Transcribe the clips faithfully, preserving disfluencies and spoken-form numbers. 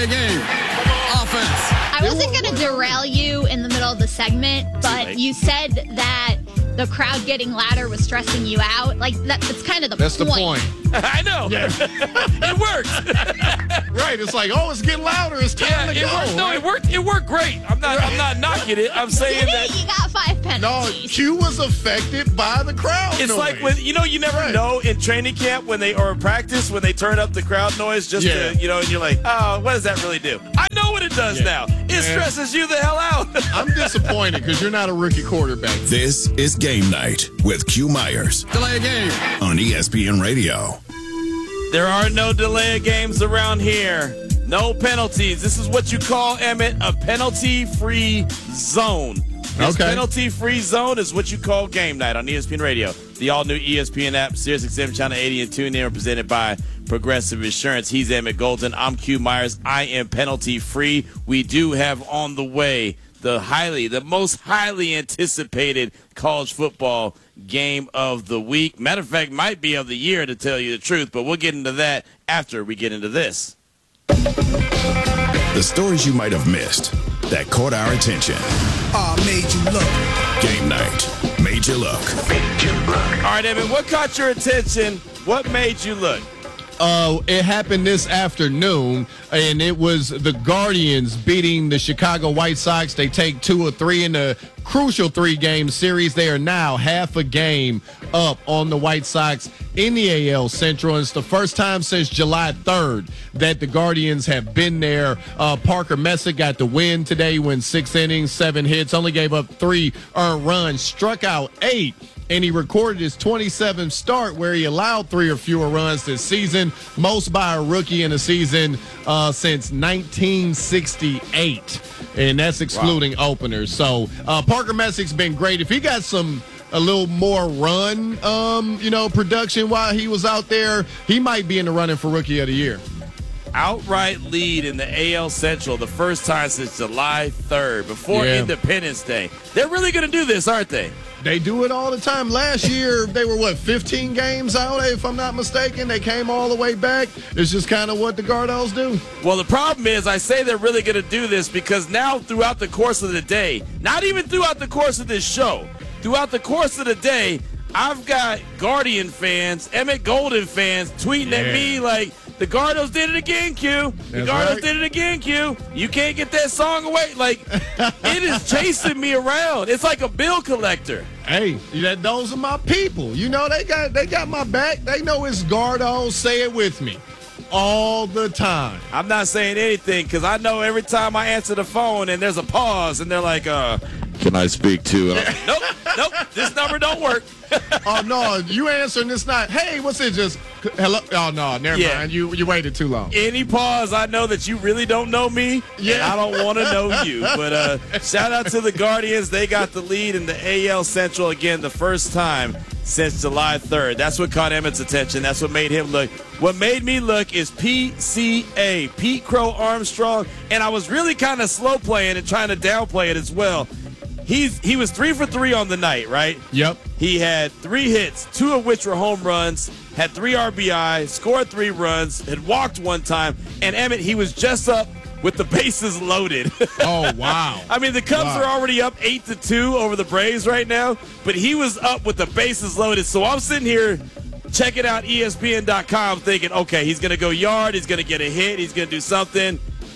Delay game. Offense. I wasn't going to derail you in the middle of the segment, but you said that the crowd getting louder was stressing you out. Like, that, that's kind of the That's point. the point. I know. Yeah. It worked. Right. It's like, oh, it's getting louder. It's time Yeah, to it go. worked. No, it worked. It worked great. I'm not. I'm not knocking it. I'm saying Did that. it? You got five No, penalties. Q was affected by the crowd It's noise. like when you know you never Right. know in training camp when they or in practice when they turn up the crowd noise just Yeah. to you know and you're like, oh, what does that really do? I know what it does Yeah. now. It Yeah. stresses you the hell out. I'm disappointed because you're not a rookie quarterback. This is Game Night with Q Myers Delay game. on E S P N Radio. There are no delay of games around here. No penalties. This is what you call, Emmett, a penalty-free zone. This Okay. penalty-free zone is what you call Game Night on E S P N Radio. The all-new E S P N app, Sirius X M Channel eighty, and TuneIn are presented by Progressive Insurance. He's Emmett Golden. I'm Q Myers. I am penalty-free. We do have on the way the highly, the most highly anticipated college football game of the week. Matter of fact, might be of the year, to tell you the truth, but we'll get into that after we get into this. The stories you might have missed that caught our attention. Oh, made you look. Game Night made you look. All right, Evan, what caught your attention? What made you look? Uh, it happened this afternoon, and it was the Guardians beating the Chicago White Sox. They take two or three in the crucial three-game series. They are now half a game up on the White Sox in the A L Central. And it's the first time since July third that the Guardians have been there. Uh, Parker Messick got the win today, went six innings, seven hits, only gave up three earned runs, struck out eight. And he recorded his twenty-seventh start where he allowed three or fewer runs this season, most by a rookie in a season uh, since nineteen sixty-eight. And that's excluding wow. openers. So uh, Parker Messick's been great. If he got some a little more run, um, you know, production while he was out there, he might be in the running for Rookie of the Year. Outright lead in the A L Central, the first time since July third, before Yeah. Independence Day. They're really going to do this, aren't they? They do it all the time. Last year, they were, what, fifteen games out, if I'm not mistaken? They came all the way back. It's just kind of what the Gardos do. Well, the problem is I say they're really going to do this because now throughout the course of the day, not even throughout the course of this show, throughout the course of the day, I've got Guardian fans, Emmett Golden fans tweeting Yeah. at me like, the Gardos did it again, Q. The That's Gardos right. did it again, Q. You can't get that song away. Like, it is chasing me around. It's like a bill collector. Hey, that those are my people. You know, they got they got my back. They know it's Gardo. Say it with me. All the time. I'm not saying anything because I know every time I answer the phone and there's a pause and they're like, uh, can I speak to? And I'm like, nope, nope, this number don't work. Oh, no, you answering this not, hey, what's it, just, hello? Oh, no, never Yeah. mind. You you waited too long. Any pause, I know that you really don't know me, Yeah. and I don't want to know you. But uh, shout out to the Guardians. They got the lead in the A L Central again the first time since July third. That's what caught Emmett's attention. That's what made him look. What made me look is P C A, Pete Crow Armstrong, and I was really kind of slow playing and trying to downplay it as well. He's He was three for three on the night, right? Yep. He had three hits, two of which were home runs, had three R B I, scored three runs, had walked one time, and Emmett, he was just up with the bases loaded. Oh, wow. I mean, the Cubs Wow. are already up eight to two over the Braves right now, but he was up with the bases loaded. So I'm sitting here checking out E S P N dot com thinking, okay, he's going to go yard, he's going to get a hit, he's going to do something.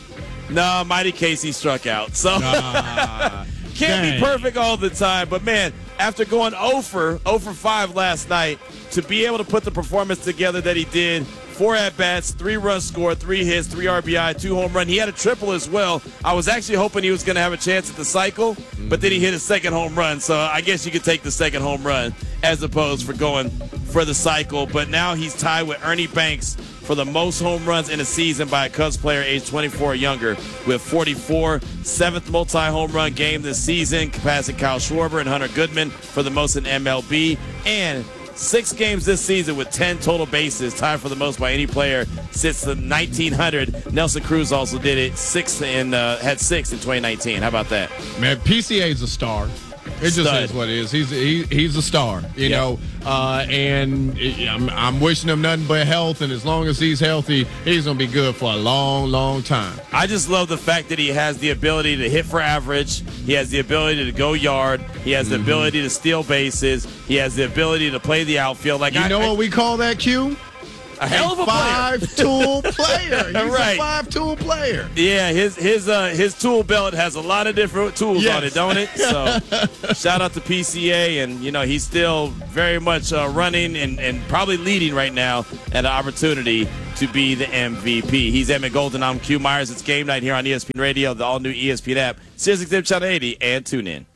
No, Mighty Casey struck out. So Nah. can't Dang. be perfect all the time. But, man, after going oh for five last night, to be able to put the performance together that he did, four at-bats, three runs scored, three hits, three R B I, two home run. He had a triple as well. I was actually hoping he was going to have a chance at the cycle, but then he hit a second home run. So I guess you could take the second home run as opposed for going for the cycle. But now he's tied with Ernie Banks for the most home runs in a season by a Cubs player age twenty-four or younger with forty-four. Seventh multi-home run game this season, passing Kyle Schwarber and Hunter Goodman for the most in M L B. And six games this season with ten total bases, tied for the most by any player since the nineteen hundred. Nelson Cruz also did it. Six in uh, had six in twenty nineteen. How about that? Man, P C A is a star. It just Stud. is what it is. He's he, he's a star, you Yeah. know, uh, and it, I'm, I'm wishing him nothing but health. And as long as he's healthy, he's gonna be good for a long, long time. I just love the fact that he has the ability to hit for average. He has the ability to go yard. He has the Mm-hmm. ability to steal bases. He has the ability to play the outfield. Like You I, know I- what we call that, Q? a hell of a player. Five-tool player. He's Right. a five-tool player. Yeah, his his uh, his tool belt has a lot of different tools Yes. on it, don't it? So shout out to P C A, and you know he's still very much uh, running and, and probably leading right now at an opportunity to be the M V P. He's Emmett Golden. I'm Q Myers. It's game night here on E S P N Radio, the all new E S P N app, Sirius X M Channel eighty, and tune in.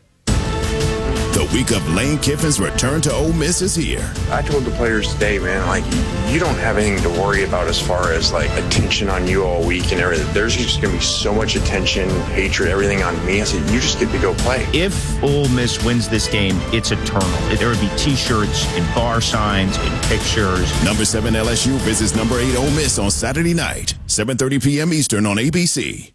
The week of Lane Kiffin's return to Ole Miss is here. I told the players today, man, like, you don't have anything to worry about as far as, like, attention on you all week and everything. There's just going to be so much attention, hatred, everything on me. I said, you just get to go play. If Ole Miss wins this game, it's eternal. There would be T-shirts and bar signs and pictures. Number seven L S U visits number eight Ole Miss on Saturday night, seven thirty p.m. Eastern on A B C.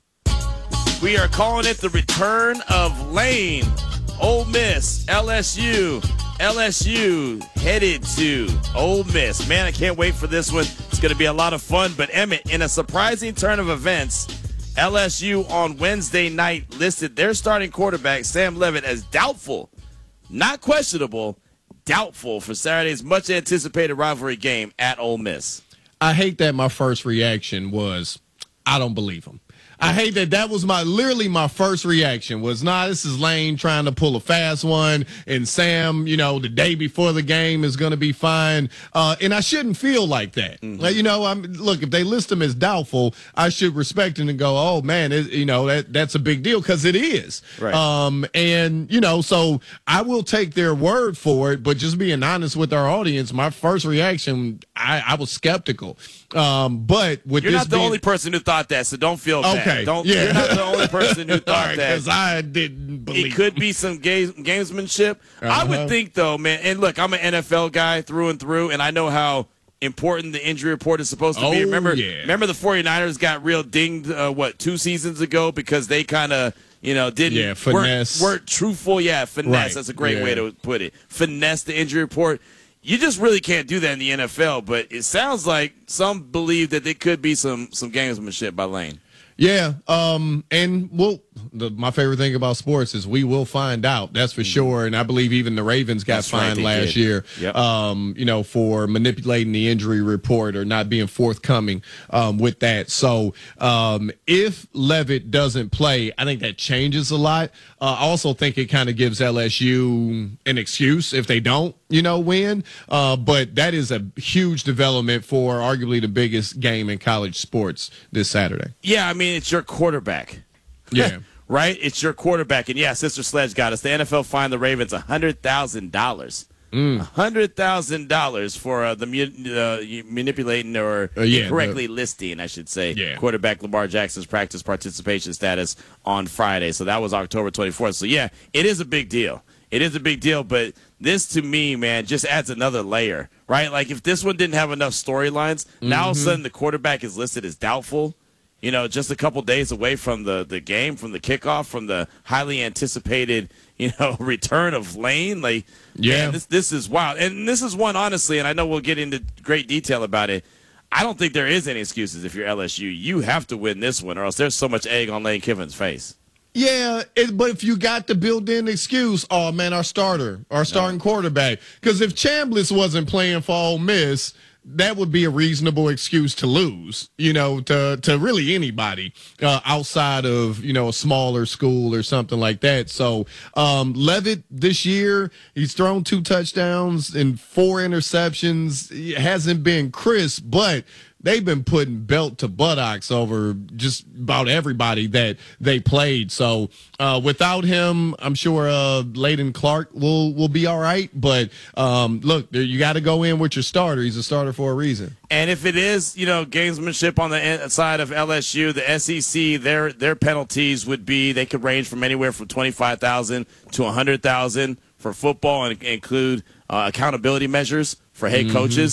We are calling it the return of Lane. Ole Miss, L S U, L S U headed to Ole Miss. Man, I can't wait for this one. It's going to be a lot of fun. But Emmett, in a surprising turn of events, L S U on Wednesday night listed their starting quarterback, Sam Leavitt, as doubtful, not questionable, doubtful for Saturday's much anticipated rivalry game at Ole Miss. I hate that my first reaction was, I don't believe him. I hate that that was my literally my first reaction was, nah, this is Lane trying to pull a fast one, and Sam, you know, the day before the game is going to be fine. Uh, and I shouldn't feel like that. Mm-hmm. Like, you know, I'm look, if they list him as doubtful, I should respect him and go, oh, man, it, you know, that that's a big deal because it is. Right. Um, and, you know, so I will take their word for it, but just being honest with our audience, my first reaction, I, I was skeptical. Um, but with You're this not the being, only person who thought that, so don't feel bad. Okay, Don't, yeah. You're not the only person who all thought right, that. because I didn't believe It could be some ga- gamesmanship. I would Uh-huh. think, though, man, and look, I'm an N F L guy through and through, and I know how important the injury report is supposed to be. Oh, Remember, yeah. remember the 49ers got real dinged, uh, what, two seasons ago because they kind of, you know, didn't Yeah, finesse. Weren't, weren't truthful. Yeah, finesse. Right, That's a great yeah. way to put it. Finesse the injury report. You just really can't do that in the N F L, but it sounds like some believe that there could be some some gamesmanship by Lane. Yeah, um, and well, the, my favorite thing about sports is we will find out. That's for sure. And I believe even the Ravens got That's right, fined they last did. year, Yep. um, you know, for manipulating the injury report or not being forthcoming um, with that. So um, if Leavitt doesn't play, I think that changes a lot. Uh, I also think it kind of gives L S U an excuse if they don't, you know, win. Uh, but that is a huge development for arguably the biggest game in college sports this Saturday. Yeah, I mean, it's your quarterback. Yeah. Right? It's your quarterback. And yeah, Sister Sledge got us. The N F L fined the Ravens one hundred thousand dollars. one hundred thousand dollars for uh, the mu- uh, manipulating or Uh, yeah, incorrectly listing, I should say, Yeah. quarterback Lamar Jackson's practice participation status on Friday. So that was October twenty-fourth. So yeah, it is a big deal. It is a big deal, but this to me, man, just adds another layer, right? Like if this one didn't have enough storylines, now all of a sudden the quarterback is listed as doubtful. You know, just a couple days away from the, the game, from the kickoff, from the highly anticipated, you know, return of Lane. Like, Yeah. man, this this is wild. And this is one, honestly, and I know we'll get into great detail about it. I don't think there is any excuses if you're L S U. You have to win this one, or else there's so much egg on Lane Kiffin's face. Yeah, it, but if you got the built-in excuse, oh, man, our starter, our starting quarterback. Because if Chambliss wasn't playing for Ole Miss, that would be a reasonable excuse to lose, you know, to to really anybody uh, outside of, you know, a smaller school or something like that. So um, Leavitt this year, he's thrown two touchdowns and four interceptions. It hasn't been crisp, but they've been putting belt to buttocks over just about everybody that they played. So uh, without him, I'm sure uh, Layden Clark will will be all right. But um, look, there, you got to go in with your starter. He's a starter for a reason. And if it is, you know, gamesmanship on the en- side of L S U, the S E C, their their penalties would be they could range from anywhere from twenty-five thousand to one hundred thousand for football, and include uh, accountability measures for head Mm-hmm. coaches.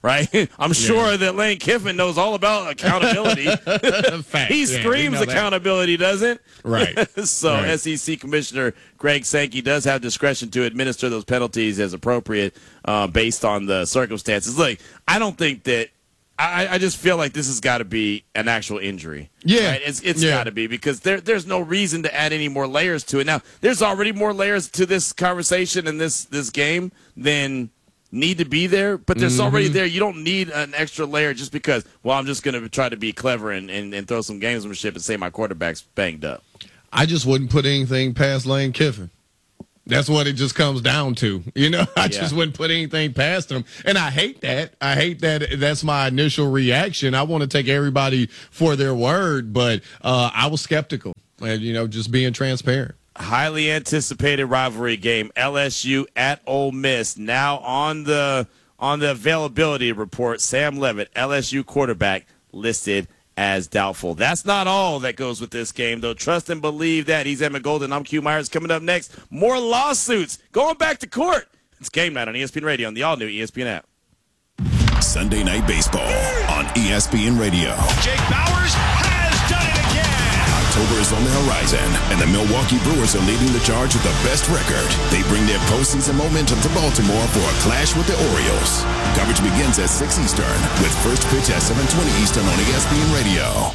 right? I'm sure yeah. that Lane Kiffin knows all about accountability. He screams yeah, accountability, that. doesn't? Right. so right. S E C Commissioner Greg Sankey does have discretion to administer those penalties as appropriate uh, based on the circumstances. Look, I don't think that I, I just feel like this has got to be an actual injury. Yeah. Right? It's, it's yeah. got to be because there, there's no reason to add any more layers to it. Now, there's already more layers to this conversation and this, this game than need to be there, but there's mm-hmm. already there. You don't need an extra layer just because, well, I'm just going to try to be clever and, and, and throw some gamesmanship and say my quarterback's banged up. I just wouldn't put anything past Lane Kiffin. That's what it just comes down to. You know, I yeah. just wouldn't put anything past him. And I hate that. I hate that that's my initial reaction. I want to take everybody for their word, but uh, I was skeptical and, you know, just being transparent. Highly anticipated rivalry game, L S U at Ole Miss. Now on the on the availability report, Sam Levitt, L S U quarterback, listed as doubtful. That's not all that goes with this game, though. Trust and believe that. He's Emmett Golden. I'm Q Myers. Coming up next, more lawsuits going back to court. It's game night on E S P N Radio on the all-new E S P N app. Sunday Night Baseball on E S P N Radio. Jake Bauers has done it again. October is on the horizon, and the Milwaukee Brewers are leading the charge with the best record. They bring their postseason momentum to Baltimore for a clash with the Orioles. Coverage begins at six Eastern, with first pitch at seven twenty Eastern on E S P N Radio.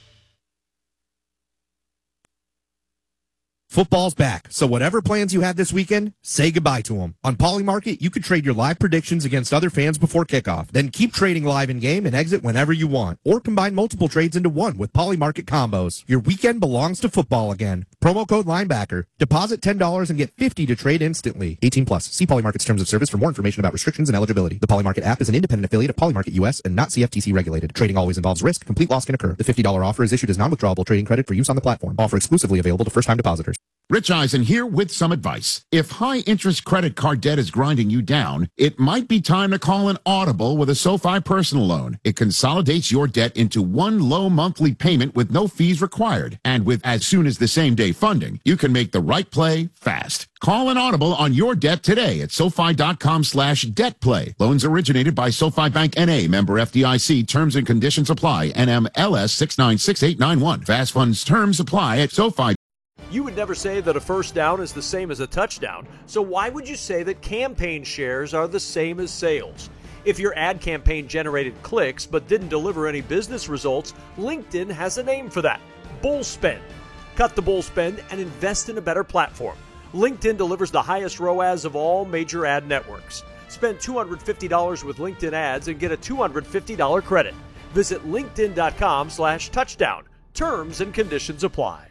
Football's back, so whatever plans you had this weekend, say goodbye to them. On Polymarket, you could trade your live predictions against other fans before kickoff. Then keep trading live in-game and exit whenever you want. Or combine multiple trades into one with Polymarket combos. Your weekend belongs to football again. Promo code Linebacker. Deposit ten dollars and get fifty dollars to trade instantly. eighteen plus. See Polymarket's terms of service for more information about restrictions and eligibility. The Polymarket app is an independent affiliate of Polymarket U S and not C F T C regulated. Trading always involves risk. Complete loss can occur. The fifty dollars offer is issued as non-withdrawable trading credit for use on the platform. Offer exclusively available to first-time depositors. Rich Eisen here with some advice. If high-interest credit card debt is grinding you down, it might be time to call an Audible with a SoFi personal loan. It consolidates your debt into one low monthly payment with no fees required. And with as soon as the same-day funding, you can make the right play fast. Call an Audible on your debt today at SoFi.com slash debt play. Loans originated by SoFi Bank N A, member F D I C. Terms and conditions apply. N M L S six nine six eight nine one. Fast funds terms apply at SoFi. You would never say that a first down is the same as a touchdown, so why would you say that campaign shares are the same as sales? If your ad campaign generated clicks but didn't deliver any business results, LinkedIn has a name for that: bull spend. Cut the bull spend and invest in a better platform. LinkedIn delivers the highest R O A S of all major ad networks. Spend two hundred fifty dollars with LinkedIn ads and get a two hundred fifty dollars credit. Visit linkedin.com slash touchdown. Terms and conditions apply.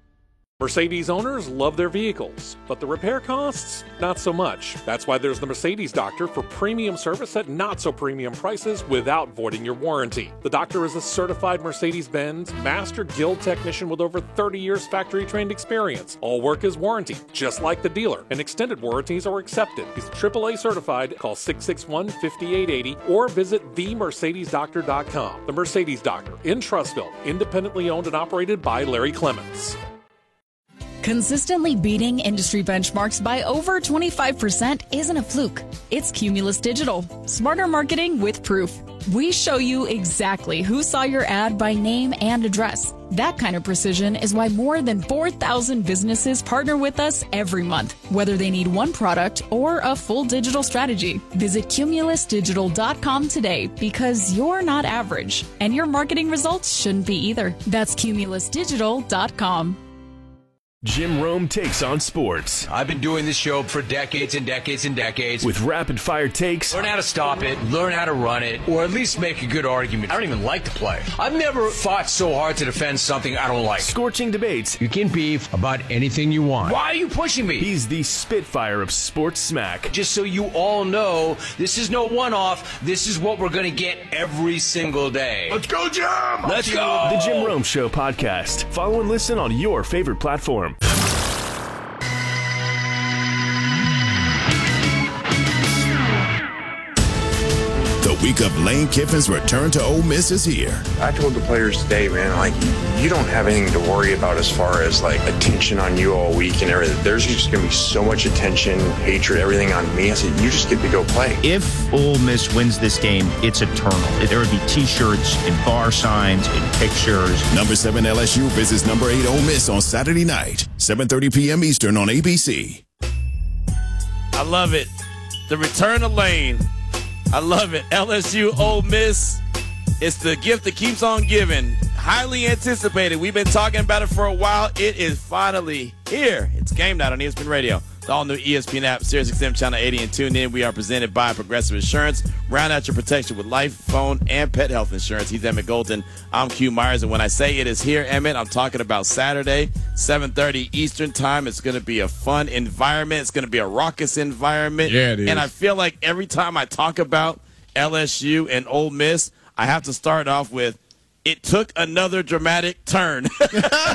Mercedes owners love their vehicles, but the repair costs, not so much. That's why there's the Mercedes Doctor for premium service at not-so-premium prices without voiding your warranty. The Doctor is a certified Mercedes-Benz Master Guild technician with over thirty years factory-trained experience. All work is warranty, just like the dealer, and extended warranties are accepted. He's triple A certified. Call six six one, five eight eight zero or visit the mercedes doctor dot com. The Mercedes Doctor in Trussville, independently owned and operated by Larry Clements. Consistently beating industry benchmarks by over twenty-five percent isn't a fluke. It's Cumulus Digital. Smarter marketing with proof. We show you exactly who saw your ad by name and address. That kind of precision is why more than four thousand businesses partner with us every month, whether they need one product or a full digital strategy. Visit cumulus digital dot com today because you're not average, and your marketing results shouldn't be either. That's cumulus digital dot com. Jim Rome takes on sports. I've been doing this show for decades and decades and decades. With rapid-fire takes. Learn how to stop it, learn how to run it, or at least make a good argument. I don't even like to play. I've never fought so hard to defend something I don't like. Scorching debates. You can beef about anything you want. Why are you pushing me? He's the Spitfire of sports smack. Just so you all know, this is no one-off. This is what we're going to get every single day. Let's go, Jim! Let's go! The Jim Rome Show podcast. Follow and listen on your favorite platform. The week of Lane Kiffin's return to Ole Miss is here. I told the players today, man, like, you don't have anything to worry about as far as, like, attention on you all week and everything. There's just going to be so much attention, hatred, everything on me. I said, you just get to go play. If Ole Miss wins this game, it's eternal. There would be T-shirts and bar signs and pictures. Number seven L S U visits number eight Ole Miss on Saturday night, seven thirty p.m. Eastern on A B C. I love it. The return of Lane. I love it. L S U, Ole Miss. It's the gift that keeps on giving. Highly anticipated. We've been talking about it for a while. It is finally here. It's game night on E S P N Radio. The all-new E S P N app, Sirius X M Channel eighty, and tune in. We are presented by Progressive Insurance. Round out your protection with life, phone, and pet health insurance. He's Emmett Golden. I'm Q Myers, and when I say it is here, Emmett, I'm talking about Saturday, seven thirty Eastern Time. It's going to be a fun environment. It's going to be a raucous environment. Yeah, it is. And I feel like every time I talk about L S U and Ole Miss, I have to start off with, it took another dramatic turn.